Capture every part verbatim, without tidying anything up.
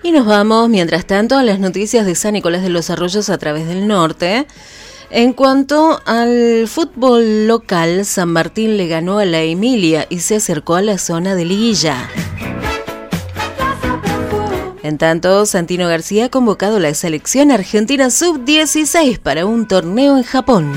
Y nos vamos, mientras tanto, a las noticias de San Nicolás de los Arroyos a través del norte. En cuanto al fútbol local, San Martín le ganó a la Emilia y se acercó a la zona de liguilla. En tanto, Santino García ha convocado a la selección argentina sub dieciséis para un torneo en Japón.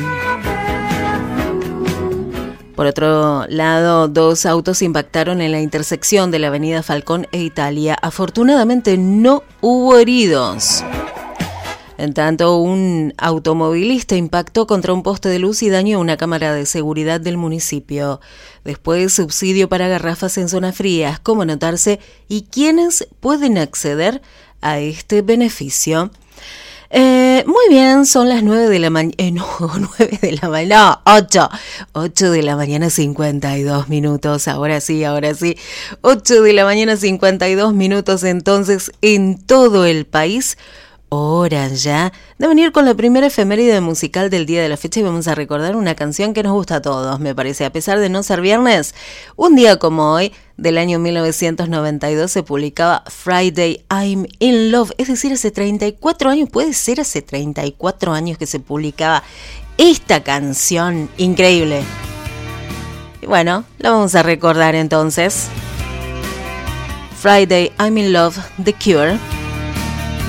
Por otro lado, dos autos impactaron en la intersección de la avenida Falcón e Italia. Afortunadamente no hubo heridos. En tanto, un automovilista impactó contra un poste de luz y dañó una cámara de seguridad del municipio. Después, subsidio para garrafas en zonas frías. ¿Cómo anotarse y quiénes pueden acceder a este beneficio? Eh, muy bien, son las nueve de la mañana, eh, no, nueve de la mañana, no, ocho, ocho de la mañana cincuenta y dos minutos, ahora sí, ahora sí, ocho de la mañana cincuenta y dos minutos entonces en todo el país. Hora ya de venir con la primera efeméride musical del día de la fecha y vamos a recordar una canción que nos gusta a todos, me parece, a pesar de no ser viernes. Un día como hoy, del año mil novecientos noventa y dos, se publicaba Friday I'm in Love, es decir, hace treinta y cuatro años, puede ser hace treinta y cuatro años que se publicaba esta canción increíble. Y bueno, la vamos a recordar entonces. Friday I'm in Love, The Cure.